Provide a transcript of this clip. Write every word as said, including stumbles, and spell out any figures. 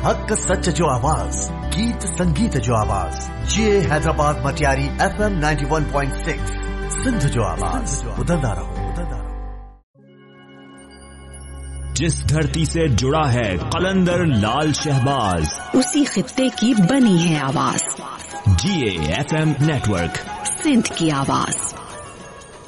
हक सच जो आवाज, गीत संगीत जो आवाज, ये Hyderabad Matiari F M ninety one point six Sindh जो आवाज, उदंदा रहो, उदंदा रहो। जिस धरती से जुड़ा है कलंदर लाल शहबाज, उसी खित्ते की बनी है आवाज। जी A F M network, Sindh की आवाज।